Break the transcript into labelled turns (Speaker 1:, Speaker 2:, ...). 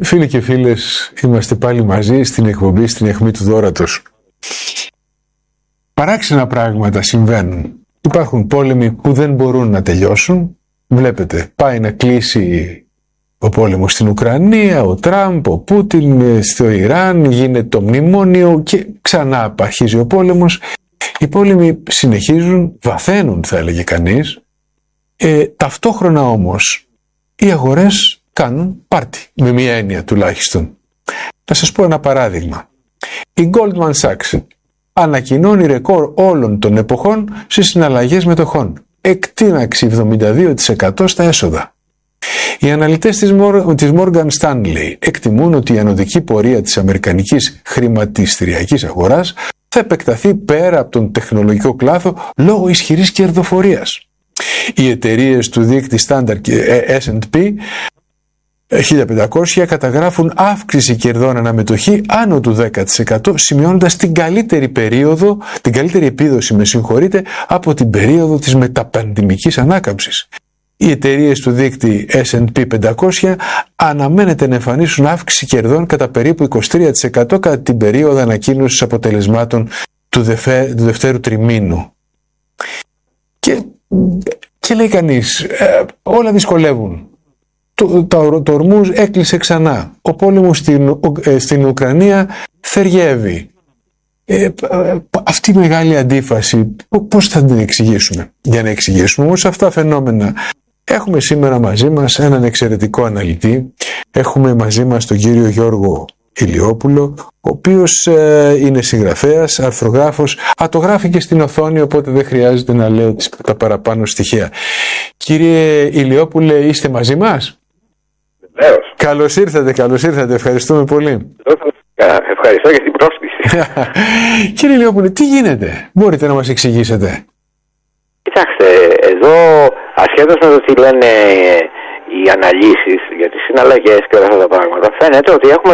Speaker 1: Φίλοι και φίλες, είμαστε πάλι μαζί στην εκπομπή στην αιχμή του δώρατος. Παράξενα πράγματα συμβαίνουν. Υπάρχουν πόλεμοι που δεν μπορούν να τελειώσουν. Βλέπετε, πάει να κλείσει ο πόλεμος στην Ουκρανία, ο Τραμπ, ο Πούτιν στο Ιράν, γίνεται το μνημόνιο και ξανά αρχίζει ο πόλεμος. Οι πόλεμοι συνεχίζουν, βαθαίνουν θα έλεγε κανείς. Ταυτόχρονα όμως οι αγορές κάνουν πάρτι, με μία έννοια τουλάχιστον. Να σας πω ένα παράδειγμα. Η Goldman Sachs ανακοινώνει ρεκόρ όλων των εποχών στις συναλλαγές μετοχών. Εκτείναξη 72% στα έσοδα. Οι αναλυτές της Morgan Stanley εκτιμούν ότι η ανωδική πορεία της αμερικανικής χρηματιστηριακής αγοράς θα επεκταθεί πέρα από τον τεχνολογικό κλάδο λόγω ισχυρής κερδοφορίας. Οι εταιρείες του δείκτη Standard S&P 1500 καταγράφουν αύξηση κερδών αναμετοχή άνω του 10%, σημειώνοντας την καλύτερη επίδοση από την περίοδο της μεταπανδημικής ανάκαμψης. Οι εταιρείες του δείκτη S&P 500 αναμένεται να εμφανίσουν αύξηση κερδών κατά περίπου 23% κατά την περίοδο ανακοίνωσης αποτελεσμάτων του δευτέρου τριμήνου. Και λέει κανείς, όλα δυσκολεύουν. Το Ορμούζ έκλεισε ξανά. Ο πόλεμος στην Ουκρανία θεριεύει. Αυτή η μεγάλη αντίφαση πώς θα την εξηγήσουμε? Για να εξηγήσουμε όμως αυτά τα φαινόμενα έχουμε σήμερα μαζί μας έναν εξαιρετικό αναλυτή. Έχουμε μαζί μας τον κύριο Γιώργο Ηλιόπουλο, ο οποίος είναι συγγραφέας, αρθρογράφος, το γράφει και στην οθόνη, οπότε δεν χρειάζεται να λέω τα παραπάνω στοιχεία. Κύριε Ηλιόπουλε, είστε μαζί μας?
Speaker 2: Βεβαίως.
Speaker 1: Καλώς ήρθατε, ευχαριστούμε πολύ.
Speaker 2: Ευχαριστώ για την πρόσκληση.
Speaker 1: Κύριε Ηλιόπουλε, τι γίνεται, μπορείτε να μας εξηγήσετε?
Speaker 2: Κοιτάξτε, εδώ ασχέτως με το τι λένε οι αναλύσεις για τις συναλλαγές και όλα αυτά τα πράγματα, φαίνεται ότι έχουμε